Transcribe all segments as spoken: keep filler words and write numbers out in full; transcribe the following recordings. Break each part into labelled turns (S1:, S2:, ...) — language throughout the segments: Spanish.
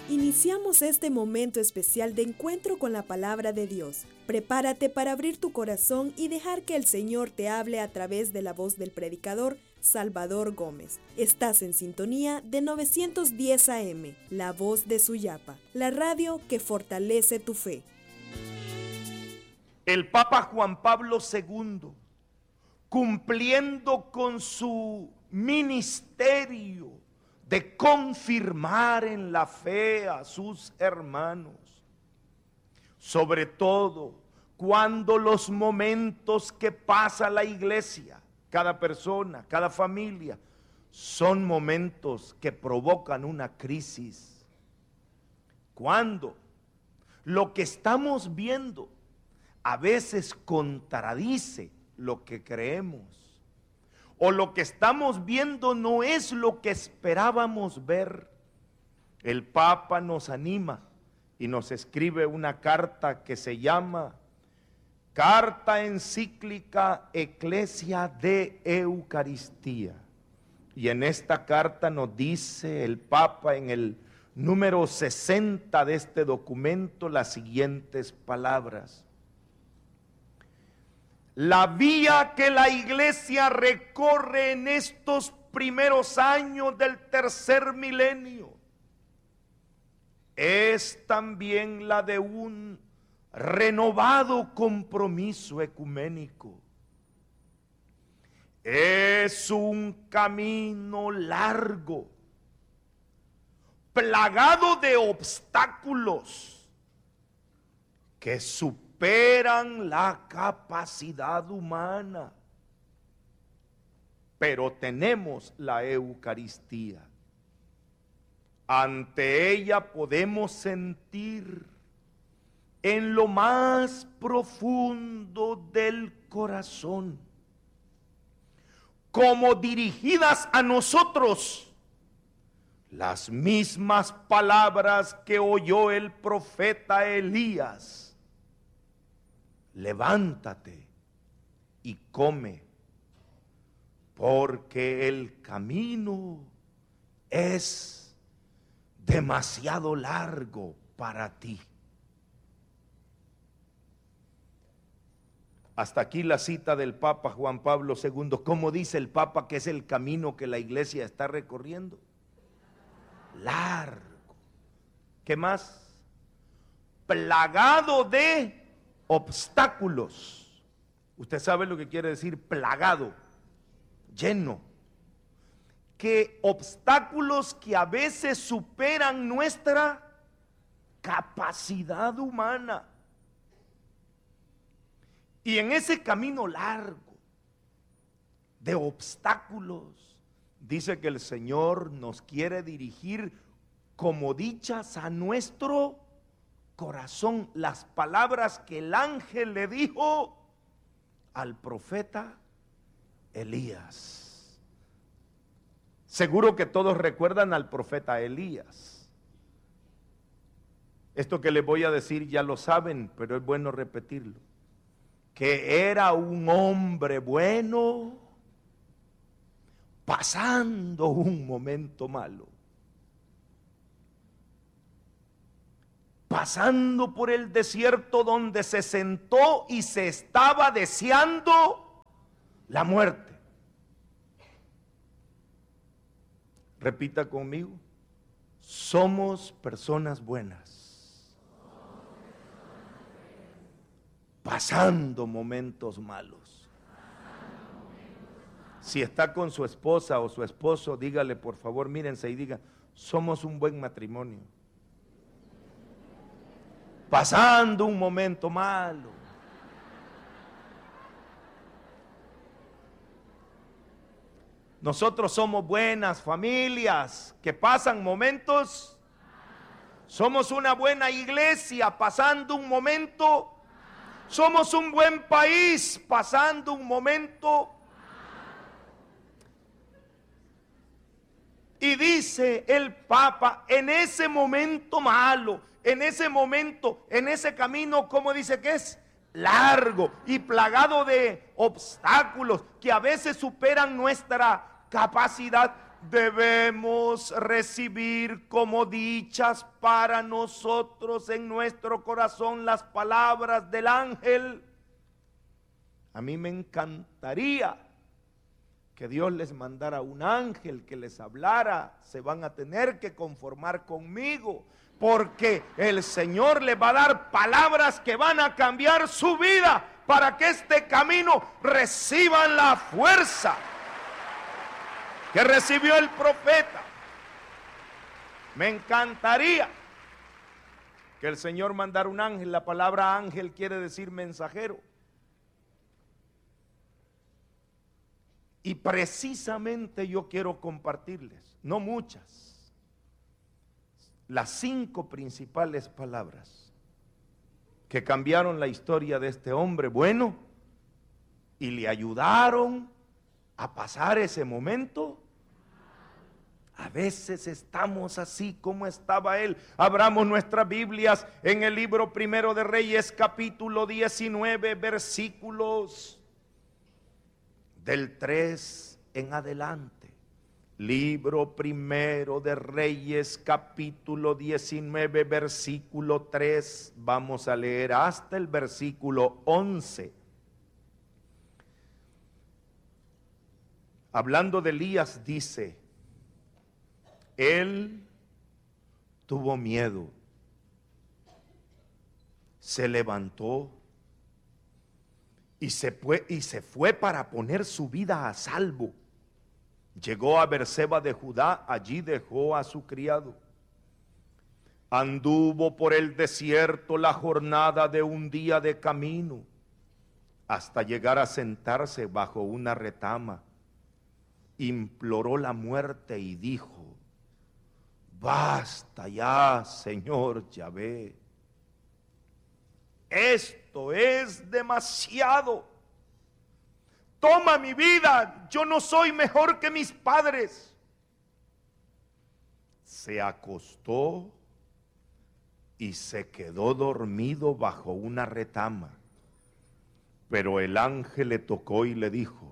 S1: Iniciamos este momento especial de encuentro con la palabra de Dios. Prepárate para abrir tu corazón y dejar que el Señor te hable a través de la voz del predicador Salvador Gómez. Estás en sintonía de novecientos diez A M, la voz de Suyapa, la radio que fortalece tu fe.
S2: El Papa Juan Pablo segundo, cumpliendo con su ministerio de confirmar en la fe a sus hermanos, sobre todo cuando los momentos que pasa la iglesia, cada persona, cada familia, son momentos que provocan una crisis. Cuando lo que estamos viendo a veces contradice lo que creemos, o lo que estamos viendo no es lo que esperábamos ver, el Papa nos anima y nos escribe una carta que se llama Carta Encíclica Ecclesia de Eucaristía. Y en esta carta nos dice el Papa en el número sesenta de este documento las siguientes palabras: la vía que la iglesia recorre en estos primeros años del tercer milenio es también la de un renovado compromiso ecuménico. Es un camino largo, plagado de obstáculos que superan superan la capacidad humana, pero tenemos la Eucaristía. Ante ella podemos sentir en lo más profundo del corazón, como dirigidas a nosotros, las mismas palabras que oyó el profeta Elías: levántate y come, porque el camino es demasiado largo para ti. Hasta aquí la cita del Papa Juan Pablo segundo. ¿Cómo dice el Papa que es el camino que la iglesia está recorriendo? Largo. ¿Qué más? Plagado de obstáculos. Usted sabe lo que quiere decir plagado, lleno. Que obstáculos que a veces superan nuestra capacidad humana. Y en ese camino largo de obstáculos, dice que el Señor nos quiere dirigir como dichas a nuestro corazón, las palabras que el ángel le dijo al profeta Elías. Seguro que todos recuerdan al profeta Elías. Esto que les voy a decir ya lo saben, pero es bueno repetirlo. Que era un hombre bueno pasando un momento malo. Pasando por el desierto donde se sentó y se estaba deseando la muerte. Repita conmigo: somos personas buenas, pasando momentos malos. Si está con su esposa o su esposo, dígale por favor, mírense y diga: somos un buen matrimonio, pasando un momento malo. Nosotros somos buenas familias que pasan momentos. Somos una buena iglesia pasando un momento. Somos un buen país pasando un momento. Y dice el Papa, en ese momento malo, en ese momento, en ese camino, ¿cómo dice que es? Largo y plagado de obstáculos que a veces superan nuestra capacidad. debemos recibir como dichas para nosotros en nuestro corazón las palabras del ángel. A mí me encantaría que Dios les mandara un ángel que les hablara. Se van a tener que conformar conmigo, porque el Señor les va a dar palabras que van a cambiar su vida para que este camino reciban la fuerza que recibió el profeta. Me encantaría que el Señor mandara un ángel. La palabra ángel quiere decir mensajero. Y precisamente yo quiero compartirles, no muchas, las cinco principales palabras que cambiaron la historia de este hombre bueno y le ayudaron a pasar ese momento. A veces estamos así como estaba él. Abramos nuestras Biblias en el libro Primero de Reyes, capítulo diecinueve, versículos del tres en adelante. Libro Primero de Reyes, capítulo diecinueve, versículo tres. Vamos a leer hasta el versículo once. Hablando de Elías, dice: él tuvo miedo, se levantó y se fue, y se fue para poner su vida a salvo. Llegó a Berseba de Judá, allí dejó a su criado. Anduvo por el desierto la jornada de un día de camino, hasta llegar a sentarse bajo una retama. Imploró la muerte y dijo: basta ya, Señor Yahvé, esto es demasiado. Toma mi vida, yo no soy mejor que mis padres. Se acostó y se quedó dormido bajo una retama. Pero el ángel le tocó y le dijo: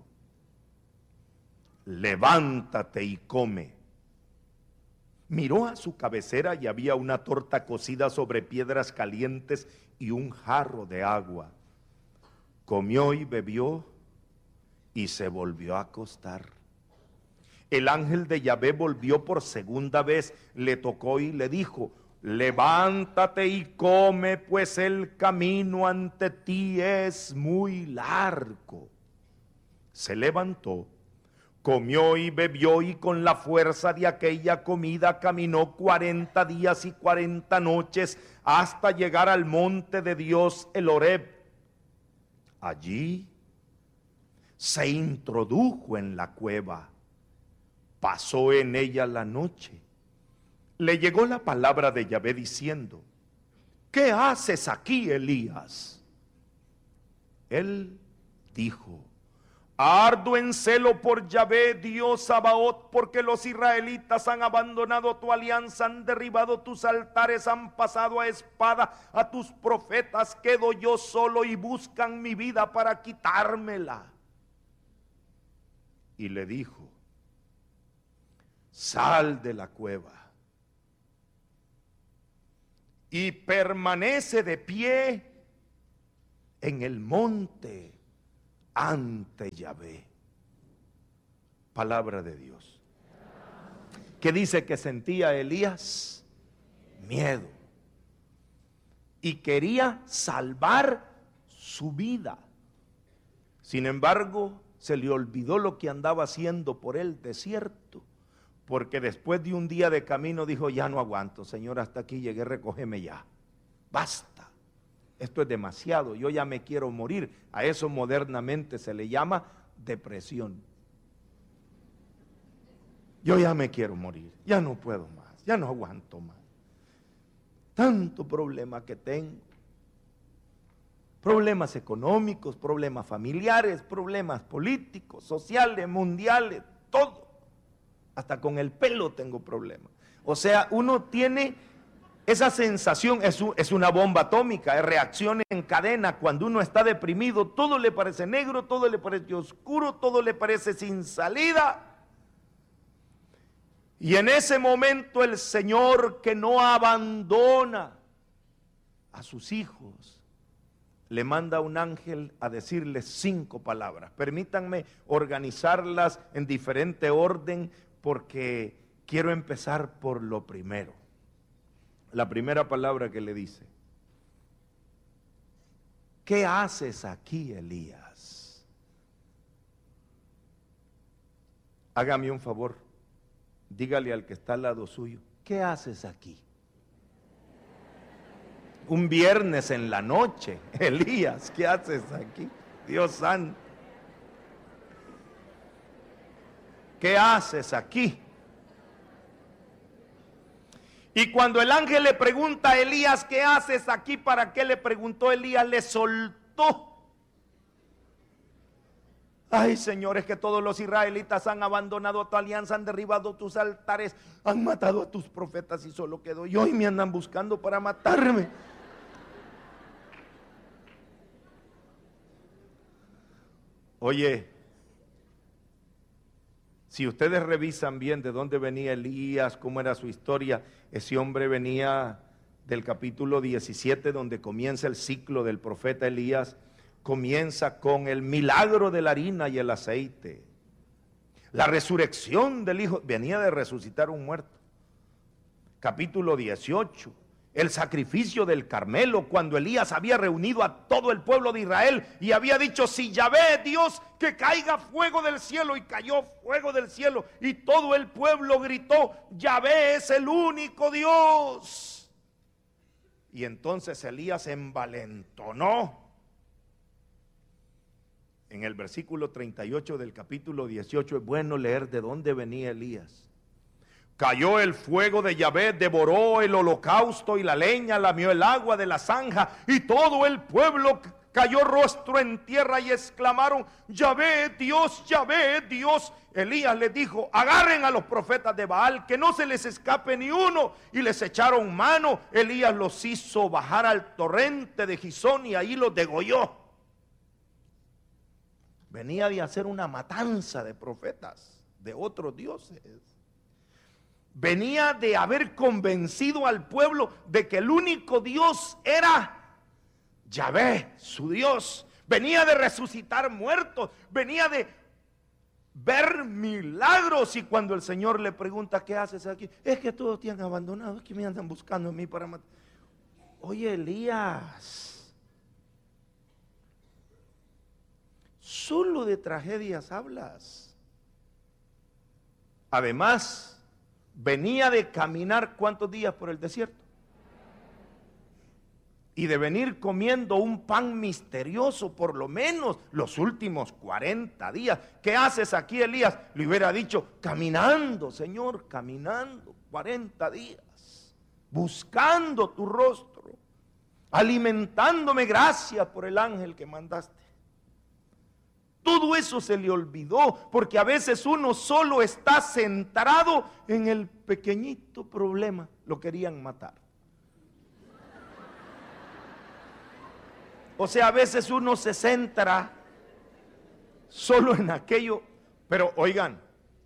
S2: levántate y come. Miró a su cabecera y había una torta cocida sobre piedras calientes y un jarro de agua. Comió y bebió y se volvió a acostar. El ángel de Yahvé volvió por segunda vez, le tocó y le dijo: levántate y come, pues el camino ante ti es muy largo. Se levantó, comió y bebió, y con la fuerza de aquella comida caminó cuarenta días y cuarenta noches hasta llegar al monte de Dios, el Horeb. Allí se introdujo en la cueva, pasó en ella la noche. Le llegó la palabra de Yahvé diciendo: ¿qué haces aquí, Elías? Él dijo: ardo en celo por Yahvé, Dios Sabaoth, porque los israelitas han abandonado tu alianza, han derribado tus altares, han pasado a espada a tus profetas. Quedo yo solo y buscan mi vida para quitármela. Y le dijo: sal de la cueva y permanece de pie en el monte ante Yahvé. Palabra de Dios. ¿Qué dice que sentía Elías? Miedo. Y quería salvar su vida. Sin embargo, se le olvidó lo que andaba haciendo por el desierto, porque después de un día de camino dijo: ya no aguanto, Señor, hasta aquí llegué, recógeme ya, basta, esto es demasiado, yo ya me quiero morir. A eso modernamente se le llama depresión. Yo ya me quiero morir, ya no puedo más, ya no aguanto más, tanto problema que tengo, problemas económicos, problemas familiares, problemas políticos, sociales, mundiales, todo. Hasta con el pelo tengo problemas. O sea, uno tiene esa sensación, es, un, es una bomba atómica, es reacción en cadena. Cuando uno está deprimido, todo le parece negro, todo le parece oscuro, todo le parece sin salida. Y en ese momento el Señor, que no abandona a sus hijos, le manda a un ángel a decirle cinco palabras. Permítanme organizarlas en diferente orden porque quiero empezar por lo primero. La primera palabra que le dice: ¿qué haces aquí, Elías? Hágame un favor, dígale al que está al lado suyo: ¿qué haces aquí? Un viernes en la noche, Elías, ¿qué haces aquí? Dios santo, ¿qué haces aquí? Y cuando el ángel le pregunta a Elías: ¿qué haces aquí? ¿Para qué le preguntó? Elías le soltó. Ay, Señor, es que todos los israelitas han abandonado tu alianza, han derribado tus altares, han matado a tus profetas y solo quedo yo, y me andan buscando para matarme. Oye, si ustedes revisan bien de dónde venía Elías, cómo era su historia, ese hombre venía del capítulo diecisiete, donde comienza el ciclo del profeta Elías. Comienza con el milagro de la harina y el aceite. La resurrección del hijo, venía de resucitar un muerto. Capítulo dieciocho, el sacrificio del Carmelo, cuando Elías había reunido a todo el pueblo de Israel y había dicho: si Yahvé, Dios, que caiga fuego del cielo, y cayó fuego del cielo, y todo el pueblo gritó: Yahvé es el único Dios. Y entonces Elías se envalentonó. En el versículo treinta y ocho del capítulo dieciocho es bueno leer de dónde venía Elías. Cayó el fuego de Yahvé, devoró el holocausto y la leña, lamió el agua de la zanja, y todo el pueblo cayó rostro en tierra y exclamaron: Yahvé, Dios, Yahvé, Dios. Elías les dijo: agarren a los profetas de Baal, que no se les escape ni uno. Y les echaron mano. Elías los hizo bajar al torrente de Gisón y ahí los degolló. Venía de hacer una matanza de profetas de otros dioses. Venía de haber convencido al pueblo de que el único Dios era Yahvé, su Dios. Venía de resucitar muertos, venía de ver milagros. Y cuando el Señor le pregunta: ¿qué haces aquí? Es que todos te han abandonado, es que me andan buscando a mí para matar. Oye, Elías, solo de tragedias hablas. Además, venía de caminar ¿cuántos días por el desierto? Y de venir comiendo un pan misterioso por lo menos los últimos cuarenta días. ¿Qué haces aquí, Elías? Le hubiera dicho: caminando, Señor, caminando cuarenta días, buscando tu rostro, alimentándome, gracias por el ángel que mandaste. Todo eso se le olvidó, porque a veces uno solo está centrado en el pequeñito problema. Lo querían matar. O sea, a veces uno se centra solo en aquello. Pero oigan,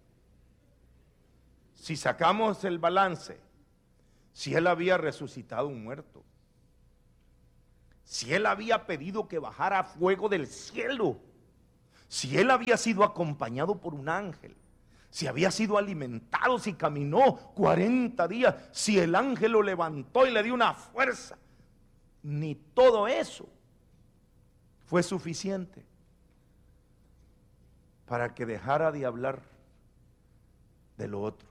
S2: si sacamos el balance, si él había resucitado un muerto, si él había pedido que bajara fuego del cielo, si él había sido acompañado por un ángel, si había sido alimentado, si caminó cuarenta días, si el ángel lo levantó y le dio una fuerza, ni todo eso fue suficiente para que dejara de hablar de lo otro.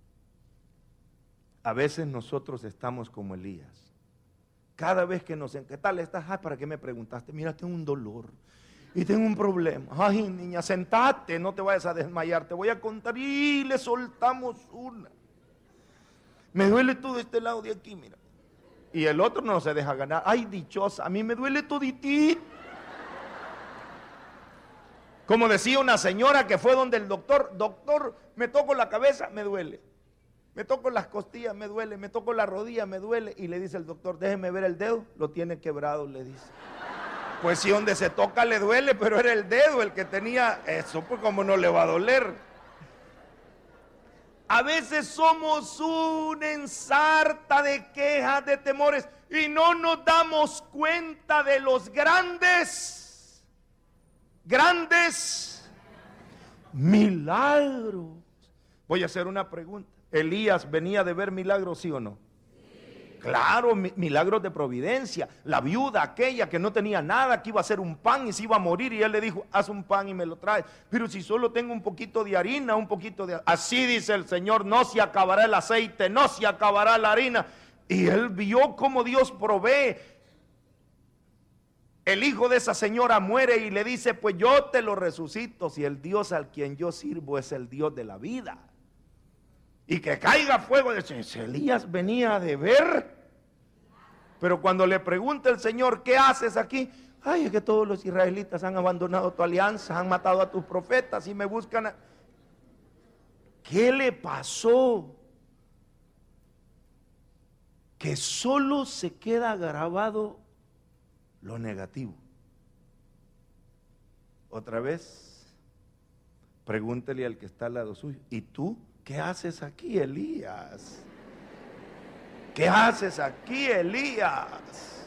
S2: A veces nosotros estamos como Elías. Cada vez que nos... ¿Qué tal estás? Ay, ¿para qué me preguntaste? Mira, tengo un dolor y tengo un problema. Ay, niña, sentate, no te vayas a desmayar, te voy a contar. Y le soltamos una. Me duele todo este lado de aquí, mira. Y el otro no se deja ganar. Ay, dichosa, a mí me duele toditito. Como decía una señora que fue donde el doctor: doctor, me toco la cabeza, me duele. Me toco las costillas, me duele. Me toco la rodilla, me duele. Y le dice el doctor: déjeme ver el dedo, lo tiene quebrado, le dice. Pues si donde se toca le duele, pero era el dedo el que tenía eso, pues como no le va a doler. A veces somos una ensarta de quejas, de temores, y no nos damos cuenta de los grandes, grandes milagros. Voy a hacer una pregunta. ¿Elías venía de ver milagros, sí o no? Claro, milagros de providencia. La viuda aquella que no tenía nada, que iba a hacer un pan y se iba a morir, y él le dijo, haz un pan y me lo traes. Pero si solo tengo un poquito de harina, un poquito de... Así dice el Señor, no se acabará el aceite, no se acabará la harina. Y él vio cómo Dios provee. El hijo de esa señora muere y le dice, pues yo te lo resucito si el Dios al quien yo sirvo es el Dios de la vida. Y que caiga fuego. Elías venía de ver. Pero cuando le pregunta el Señor, ¿qué haces aquí? Ay, es que todos los israelitas han abandonado tu alianza, han matado a tus profetas y me buscan a... ¿Qué le pasó? Que solo se queda grabado lo negativo. Otra vez, pregúntele al que está al lado suyo, ¿y tú qué haces aquí, Elías? ¿Qué haces aquí, Elías?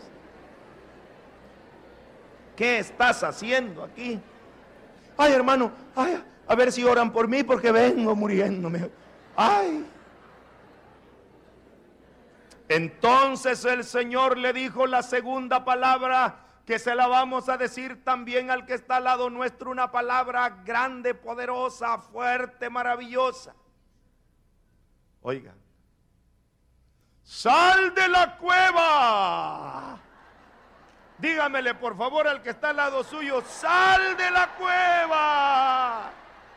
S2: ¿Qué estás haciendo aquí? Ay, hermano, ay, a ver si oran por mí porque vengo muriéndome. Ay. Entonces el Señor le dijo la segunda palabra, que se la vamos a decir también al que está al lado nuestro, una palabra grande, poderosa, fuerte, maravillosa. Oiga, sal de la cueva. Dígamele por favor al que está al lado suyo, sal de la cueva.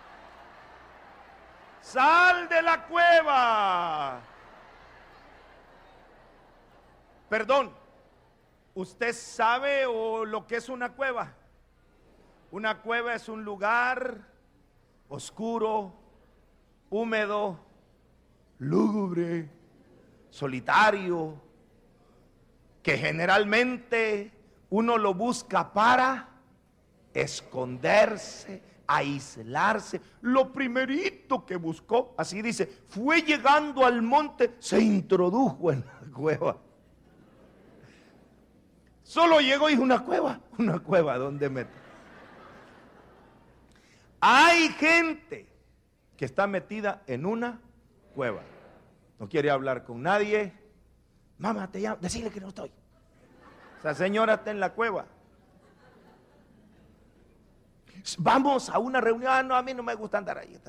S2: Sal de la cueva. Perdón, ¿usted sabe o lo que es una cueva? Una cueva es un lugar oscuro, húmedo, lúgubre, solitario, que generalmente uno lo busca para esconderse, aislarse. Lo primerito que buscó, así dice, fue llegando al monte, se introdujo en la cueva. Solo llegó y dijo, una cueva, una cueva, ¿dónde meto? Hay gente que está metida en una cueva. No quiere hablar con nadie. Mamá, te llamo, decirle que no estoy. Esa señora está en la cueva. Vamos a una reunión. Ah, no, a mí no me gusta andar ahí.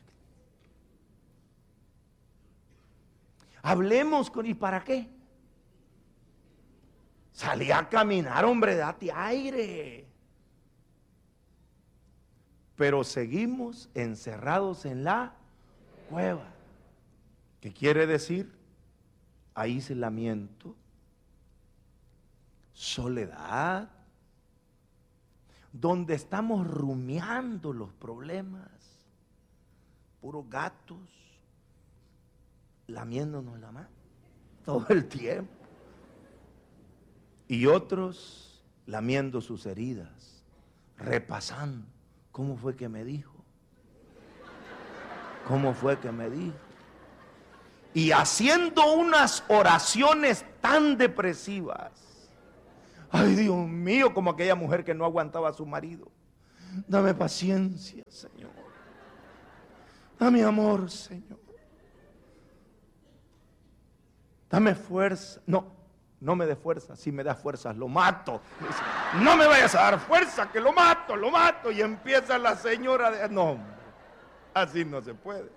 S2: Hablemos con, ¿y para qué? Salí a caminar, hombre, date aire. Pero seguimos encerrados en la cueva. ¿Qué quiere decir? Aislamiento, soledad, donde estamos rumiando los problemas, puros gatos, lamiéndonos la mano todo el tiempo. Y otros lamiendo sus heridas, repasando, ¿cómo fue que me dijo? ¿Cómo fue que me dijo? Y haciendo unas oraciones tan depresivas. Ay, Dios mío, como aquella mujer que no aguantaba a su marido. Dame paciencia, Señor. Dame amor, Señor. Dame fuerza. No. No me dé fuerza, si me da fuerzas lo mato. No me vayas a dar fuerza, que lo mato, lo mato. Y empieza la señora de... No, así no se puede.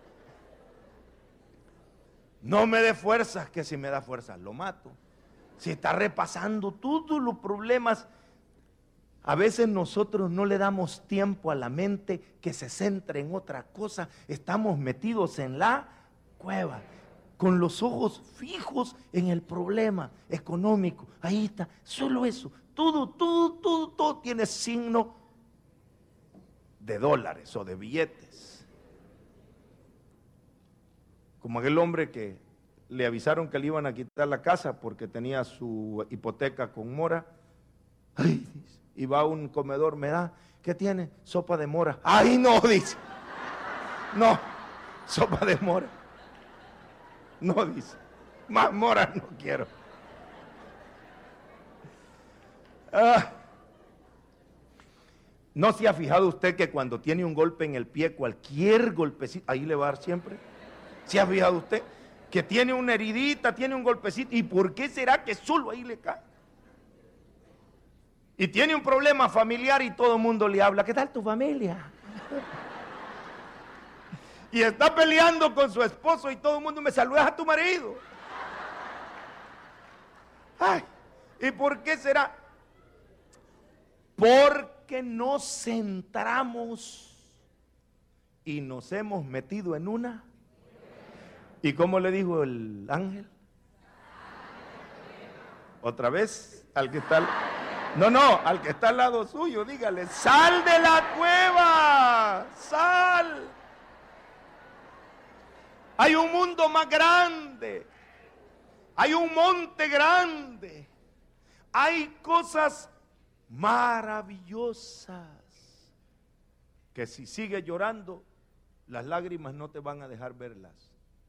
S2: No me dé fuerzas, que si me da fuerzas lo mato. Si está repasando todos los problemas, a veces nosotros no le damos tiempo a la mente que se centre en otra cosa. Estamos metidos en la cueva, con los ojos fijos en el problema económico. Ahí está, solo eso. Todo, todo, todo, todo tiene signo de dólares o de billetes. Como aquel hombre que le avisaron que le iban a quitar la casa porque tenía su hipoteca con mora. Ay, dice, y va a un comedor, me da, ¿qué tiene? Sopa de mora. Ay, no, dice. No. Sopa de mora. No, dice. Más mora no quiero. Ah. ¿No se ha fijado usted que cuando tiene un golpe en el pie, cualquier golpecito, ahí le va a dar siempre? ¿Se ha fijado usted? Que tiene una heridita, tiene un golpecito, ¿y por qué será que solo ahí le cae? Y tiene un problema familiar y todo el mundo le habla, ¿qué tal tu familia? Y está peleando con su esposo y todo el mundo me saluda a tu marido. Ay, ¿y por qué será? Porque nos centramos y nos hemos metido en una. ¿Y cómo le dijo el ángel? Otra vez, al que está al... No, no, al que está al lado suyo, dígale, sal de la cueva, sal. Hay un mundo más grande, hay un monte grande, hay cosas maravillosas que si sigues llorando, las lágrimas no te van a dejar verlas.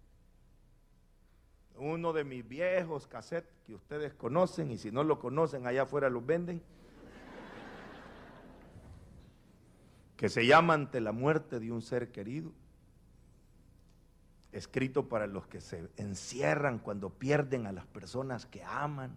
S2: Uno de mis viejos cassettes que ustedes conocen, y si no lo conocen, allá afuera los venden, que se llama Ante la muerte de un ser querido, escrito para los que se encierran cuando pierden a las personas que aman,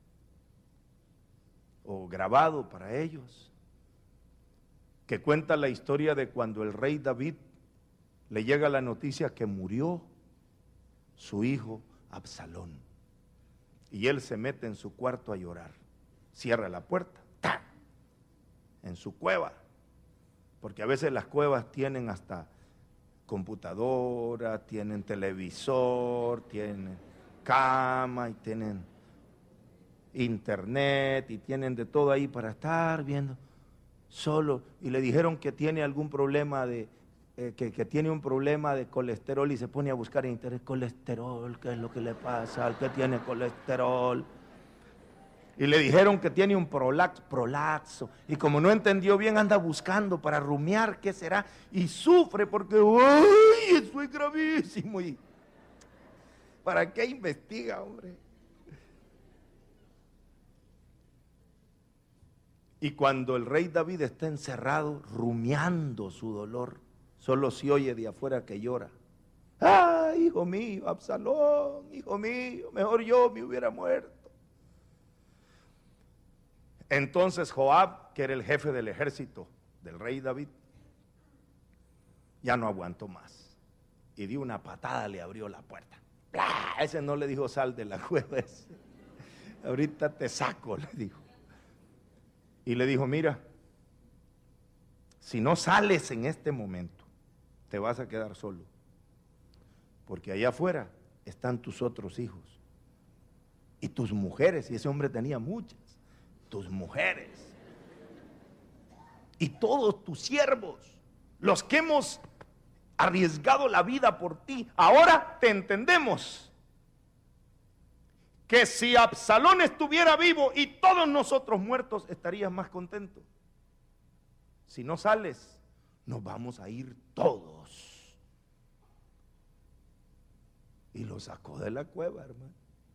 S2: o grabado para ellos, que cuenta la historia de cuando el rey David le llega la noticia que murió su hijo Absalón, y él se mete en su cuarto a llorar, cierra la puerta, ¡tá!, en su cueva, porque a veces las cuevas tienen hasta computadora, tienen televisor, tienen cama y tienen internet y tienen de todo ahí para estar viendo solo. Y le dijeron que tiene algún problema de eh, que, que tiene un problema de colesterol y se pone a buscar en internet colesterol, qué es lo que le pasa al que tiene colesterol. Y le dijeron que tiene un prolax, prolaxo. Y como no entendió bien, anda buscando para rumiar qué será. Y sufre porque, ¡ay, eso es gravísimo! ¿Y para qué investiga, hombre? Y cuando el rey David está encerrado, rumiando su dolor, solo se oye de afuera que llora. ¡Ay, hijo mío, Absalón, hijo mío, mejor yo me hubiera muerto! Entonces Joab, que era el jefe del ejército del rey David, ya no aguantó más y dio una patada, le abrió la puerta. ¡Blah! Ese no le dijo sal de la cueva, ese. Ahorita te saco, le dijo. Y le dijo, mira, si no sales en este momento, te vas a quedar solo, porque allá afuera están tus otros hijos y tus mujeres, y ese hombre tenía muchas. Tus mujeres y todos tus siervos, los que hemos arriesgado la vida por ti, ahora te entendemos que si Absalón estuviera vivo y todos nosotros muertos, estarías más contento. Si no sales, nos vamos a ir todos. Y lo sacó de la cueva, hermano.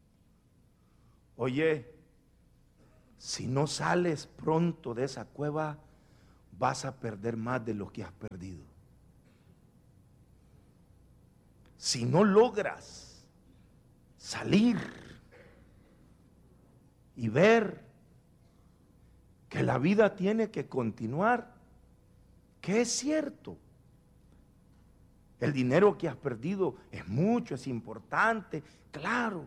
S2: Oye, si no sales pronto de esa cueva, vas a perder más de lo que has perdido. Si no logras salir y ver que la vida tiene que continuar, que es cierto, el dinero que has perdido es mucho, es importante, claro,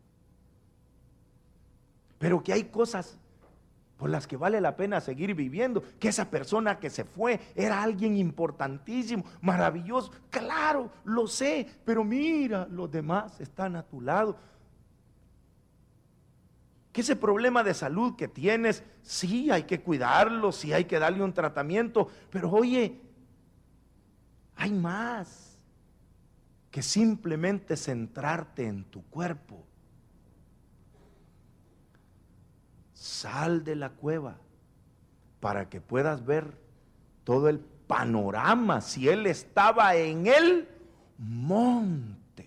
S2: pero que hay cosas por las que vale la pena seguir viviendo, que esa persona que se fue era alguien importantísimo, maravilloso, claro, lo sé, pero mira, los demás están a tu lado. Que ese problema de salud que tienes, sí hay que cuidarlo, sí hay que darle un tratamiento, pero oye, hay más que simplemente centrarte en tu cuerpo. Sal de la cueva para que puedas ver todo el panorama, si él estaba en él monte.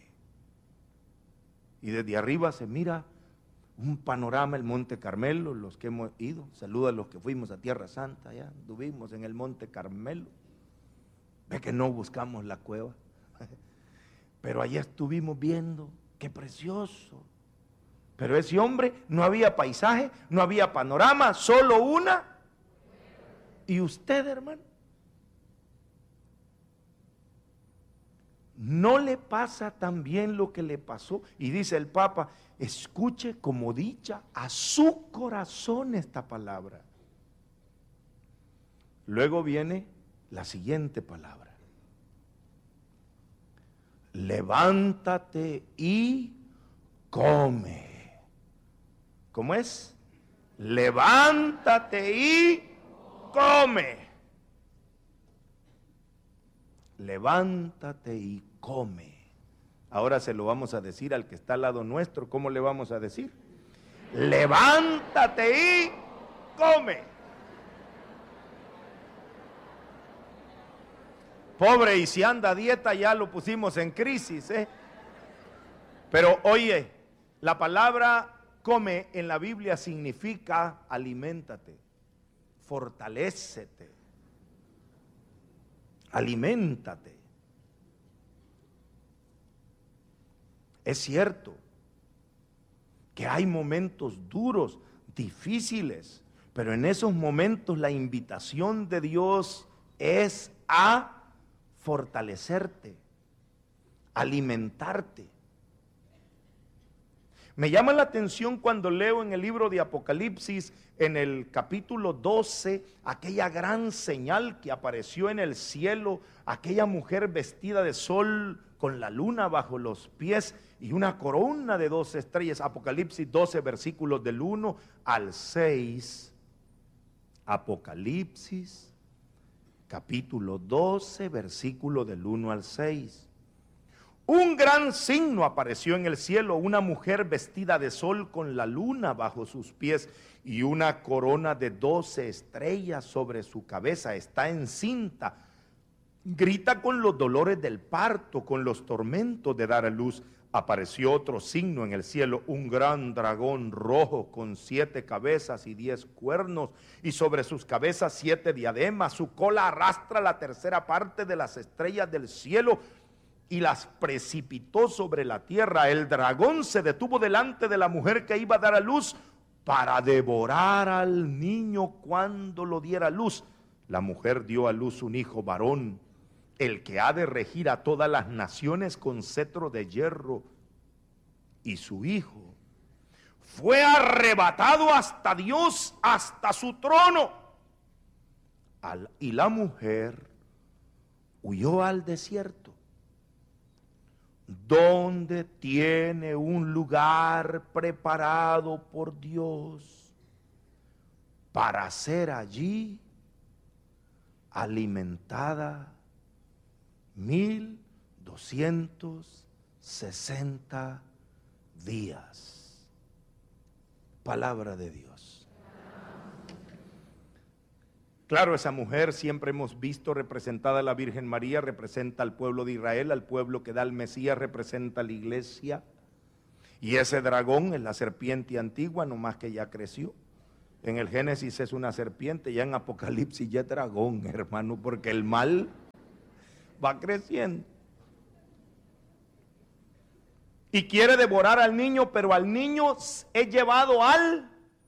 S2: Y desde arriba se mira un panorama, el Monte Carmelo. Los que hemos ido, saluda a los que fuimos a Tierra Santa, ya estuvimos en el Monte Carmelo. Ve que no buscamos la cueva, pero allá estuvimos viendo, qué precioso. Pero ese hombre, no había paisaje, no había panorama, solo una. ¿Y usted, hermano? ¿No le pasa también lo que le pasó? Y dice el Papa, escuche como dicha a su corazón esta palabra. Luego viene la siguiente palabra. Levántate y come. ¿Cómo es? Levántate y come. Levántate y come. Ahora se lo vamos a decir al que está al lado nuestro. ¿Cómo le vamos a decir? Levántate y come. Pobre, y si anda a dieta ya lo pusimos en crisis, ¿eh? Pero oye, la palabra come en la Biblia significa aliméntate, fortalécete, aliméntate. Es cierto que hay momentos duros, difíciles, pero en esos momentos la invitación de Dios es a fortalecerte, alimentarte. Me llama la atención cuando leo en el libro de Apocalipsis, en el capítulo doce, aquella gran señal que apareció en el cielo, aquella mujer vestida de sol con la luna bajo los pies y una corona de doce estrellas. Apocalipsis doce, versículos del uno al seis. Apocalipsis, capítulo doce, versículo del uno al seis. Un gran signo apareció en el cielo, una mujer vestida de sol con la luna bajo sus pies y una corona de doce estrellas sobre su cabeza. Está encinta, grita con los dolores del parto, con los tormentos de dar a luz. Apareció otro signo en el cielo, un gran dragón rojo con siete cabezas y diez cuernos, y sobre sus cabezas siete diademas. Su cola arrastra la tercera parte de las estrellas del cielo y las precipitó sobre la tierra. El dragón se detuvo delante de la mujer que iba a dar a luz para devorar al niño cuando lo diera a luz. La mujer dio a luz un hijo varón, el que ha de regir a todas las naciones con cetro de hierro, y su hijo fue arrebatado hasta Dios, hasta su trono. Al, y la mujer huyó al desierto, donde tiene un lugar preparado por Dios para ser allí alimentada mil doscientos sesenta días. Palabra de Dios. Claro, esa mujer siempre hemos visto representada a la Virgen María, representa al pueblo de Israel, al pueblo que da al Mesías, representa a la iglesia. Y ese dragón es la serpiente antigua, nomás que ya creció. En el Génesis es una serpiente, ya en Apocalipsis ya es dragón, hermano, porque el mal va creciendo. Y quiere devorar al niño, pero al niño es llevado al